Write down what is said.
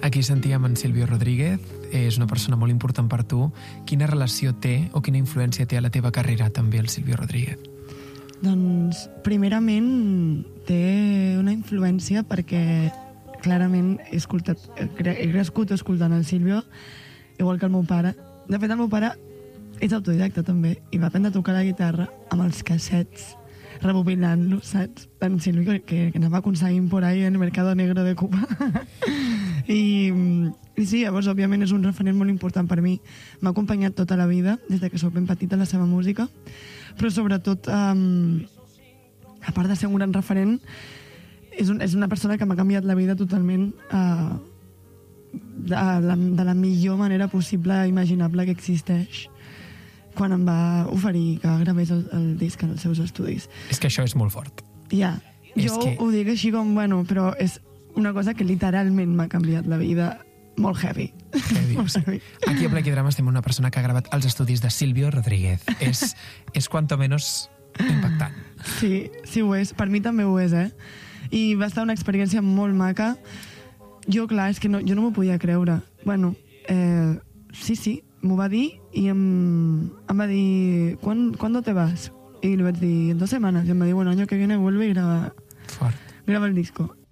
Aquí sentíem en Silvio Rodríguez, és una persona molt important per tu. Quina relació té o quina influència té a la teva carrera també el Silvio Rodríguez? Doncs, primerament, té una influència perquè clarament he crescut escoltant el Silvio, igual que el meu pare. De fet, el meu pare és autodidacta també i va aprendre a tocar la guitarra amb els cassets, rebobinant-los, saps? En Silvio, que anava aconseguint por ahí en el mercado negro de Cuba. I sí, llavors, òbviament, és un referent molt important per mi. M'ha acompanyat tota la vida, des de que soc ben petita, la seva música, però sobretot, a part de ser un gran referent, és una persona que m'ha canviat la vida totalment de la millor manera possible imaginable que existeix, quan em va oferir que gravés el disc en els seus estudis. És que això és molt fort. Ja, jo ho dic així com, bueno, però és una cosa que literalment m'ha canviat la vida molt heavy. Molt heavy. Aquí a Plequi Drama estem una persona que ha gravat els estudis de Silvio Rodríguez. És cuanto menos impactant. Sí, sí ho és. Per mi també ho és, I va estar una experiència molt maca. Jo, clar, és que jo no m'ho podia creure. Bueno, sí, m'ho va dir i em va dir, ¿cuándo te vas? Y le vaig dir, en 2 semanas. Y em va dir, bueno, año que viene vuelve y graba el disco.